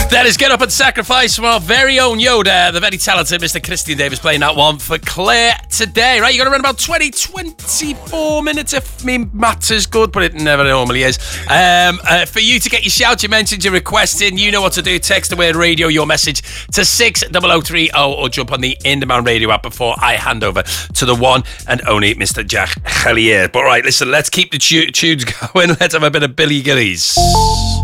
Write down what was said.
That is Get Up and Sacrifice from our very own Yoda, the very talented Mr. Christian Davis, playing that one for Claire today. Right, you're going to run about 24 minutes if me maths is good, but it never normally is. For you to get your shout, your message, your request in, you know what to do. Text the word radio, your message to 60030 or jump on the In-Demand Radio app before I hand over to the one and only Mr. Jack Hellier. But right, listen, let's keep the tunes going. Let's have a bit of Billy Gillies.